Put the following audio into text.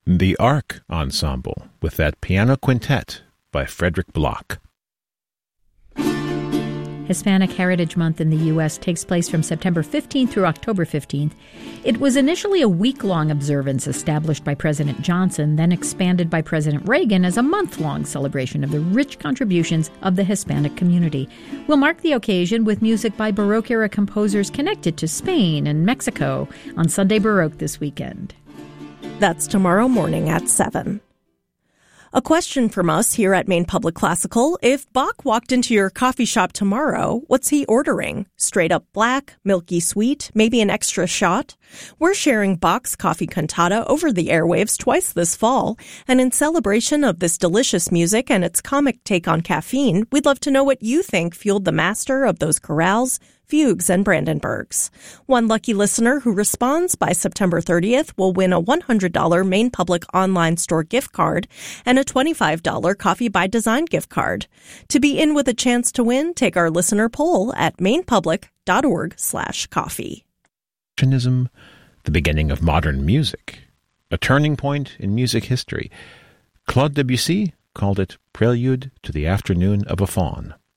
The Arc Ensemble with that piano quintet by Frederick Bloch. Hispanic Heritage Month in the U.S. takes place from September 15th through October 15th. It was initially a week-long observance established by President Johnson, then expanded by President Reagan as a month-long celebration of the rich contributions of the Hispanic community. We'll mark the occasion with music by Baroque-era composers connected to Spain and Mexico on Sunday Baroque this weekend. That's tomorrow morning at 7. A question from us here at Maine Public Classical. If Bach walked into your coffee shop tomorrow, what's he ordering? Straight up black, milky sweet, maybe an extra shot? We're sharing Bach's Coffee Cantata over the airwaves twice this fall, and in celebration of this delicious music and its comic take on caffeine, we'd love to know what you think fueled the master of those chorales, fugues, and Brandenburgs. One lucky listener who responds by September 30th will win a $100 Maine Public online store gift card and a $25 Coffee by Design gift card. To be in with a chance to win, take our listener poll at mainepublic.org/coffee. The beginning of modern music, a turning point in music history. Claude Debussy called it Prelude to the Afternoon of a Faun.